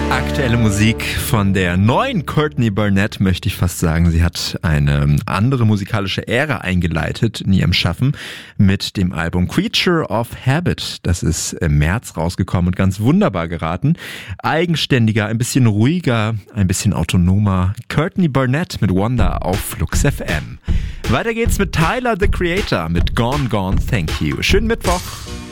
Aktuelle Musik von der neuen Courtney Barnett, möchte ich fast sagen. Sie hat eine andere musikalische Ära eingeleitet in ihrem Schaffen mit dem Album Creature of Habit. Das ist im März rausgekommen und ganz wunderbar geraten. Eigenständiger, ein bisschen ruhiger, ein bisschen autonomer. Courtney Barnett mit Wonder auf Flux FM. Weiter geht's mit Tyler, the Creator, mit Gone Gone Thank You. Schönen Mittwoch.